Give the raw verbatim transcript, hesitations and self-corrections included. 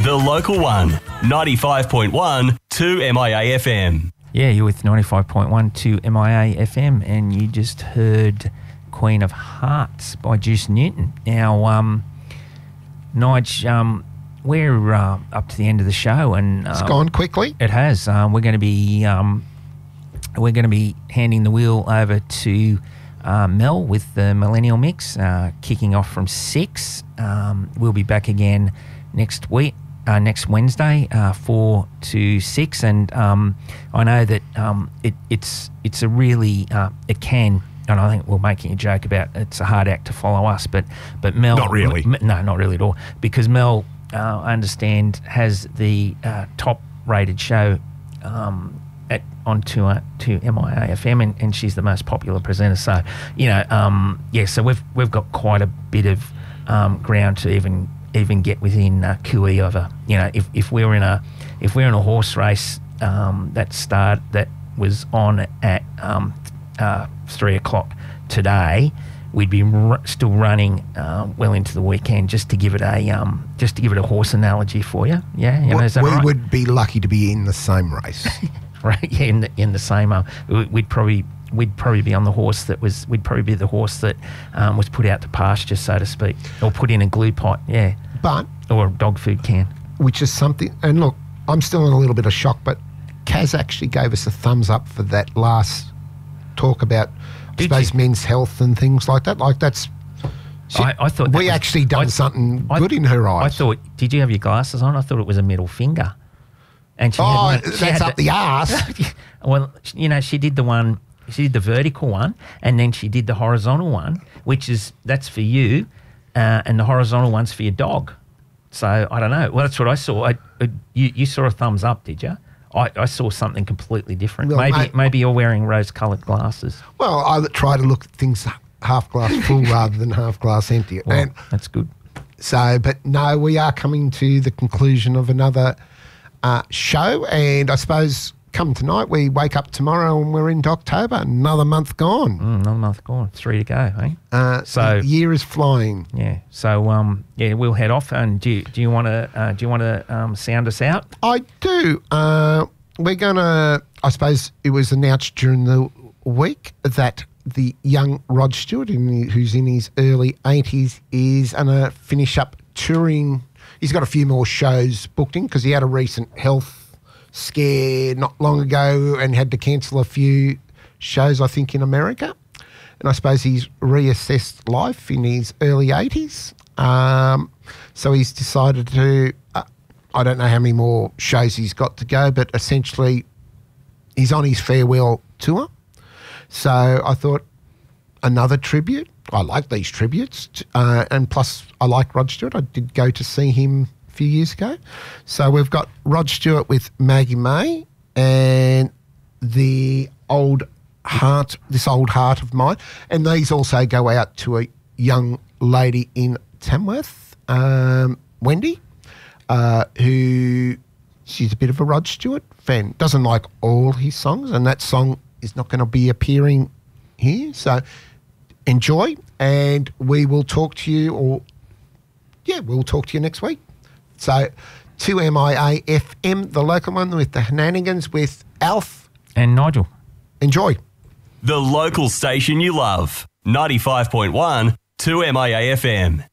The Local One, ninety-five point one, two M I A F M. Yeah, you're with ninety-five point one, two M I A F M, and you just heard Queen of Hearts by Juice Newton. Now, um, Nige, um, we're uh, up to the end of the show, and uh, it's gone quickly. It has. Um, we're going to be um, we're going to be handing the wheel over to uh, Mel with the Millennial Mix, uh, kicking off from six. Um, we'll be back again next week. Uh, next Wednesday, uh, four to six, and um, I know that um, it, it's it's a really uh, it can, and I think we're making a joke about it's a hard act to follow us, but but Mel, not really, M- no, not really at all, because Mel, uh, I understand, has the uh, top rated show um, at on to uh, to M I A F M, and, and she's the most popular presenter. So you know, um, yeah, so we've we've got quite a bit of um, ground to even. even get within uh, Q E of a, you know, if, if we were in a if we we're in a horse race um, that start that was on at um, uh, three o'clock today, we'd be r- still running uh, well into the weekend. Just to give it a um, just to give it a horse analogy for you, yeah. You know, we is that we right? would be lucky to be in the same race, right? Yeah, in the in the same. Uh, we'd probably. We'd probably be on the horse that was. We'd probably be the horse that um, was put out to pasture, so to speak, or put in a glue pot. Yeah, but or a dog food can, which is something. And look, I'm still in a little bit of shock, but Kaz actually gave us a thumbs up for that last talk about, I Did suppose, you? men's health and things like that. Like that's. She, I, I thought that we was, actually done I, something I, good in her eyes. I thought. Did you have your glasses on? I thought it was a middle finger. And she oh, had one, she that's had up the arse. Well, you know, she did the one. She did the vertical one, and then she did the horizontal one, which is that's for you, uh, and the horizontal one's for your dog. So I don't know. Well, that's what I saw. I, uh, you, you saw a thumbs up, did you? I, I saw something completely different. Well, maybe mate, maybe you're wearing rose-coloured glasses. Well, I try to look at things half glass full rather than half glass empty. Well, and that's good. So, but no, we are coming to the conclusion of another uh, show, and I suppose come tonight we wake up tomorrow and we're into October. Another month gone. Mm, another month gone. Three to go, eh? Uh, so the year is flying. Yeah. So um, yeah, we'll head off. And do you, do you want to uh, do you want to um, sound us out? I do. Uh, we're gonna. I suppose it was announced during the week that the young Rod Stewart, in the, who's in his early eighties, is gonna finish up touring. He's got a few more shows booked in because he had a recent health scare not long ago and had to cancel a few shows, I think, in America. And I suppose he's reassessed life in his early eighties. Um, so he's decided to, uh, I don't know how many more shows he's got to go, but essentially he's on his farewell tour. So I thought another tribute. I like these tributes. Uh, and plus I like Rod Stewart. I did go to see him a few years ago. So we've got Rod Stewart with Maggie May and the old heart, this old heart of mine. And these also go out to a young lady in Tamworth, um, Wendy, uh, who she's a bit of a Rod Stewart fan. Doesn't like all his songs, and that song is not going to be appearing here. So enjoy, and we will talk to you, or yeah, we'll talk to you next week. So, to M I A F M, the local one with the Henanigans with Alf and Nigel. Enjoy. The local station you love, ninety-five point one, two M I A F M.